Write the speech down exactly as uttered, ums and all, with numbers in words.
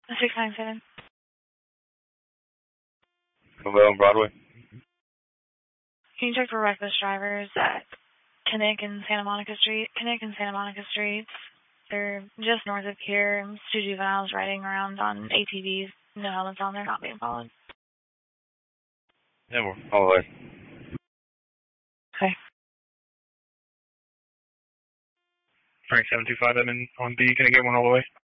six nine seven. Covell on Broadway. Can you check for reckless drivers at Kinnick and Santa Monica Street? Kinnick and Santa Monica Streets. They're just north of here. Two juveniles riding around on A T Vs. No helmets on. They're not being followed. Yeah, we're all the way. Okay. Frank seven two five, I'm in on B. Can I get one all the way?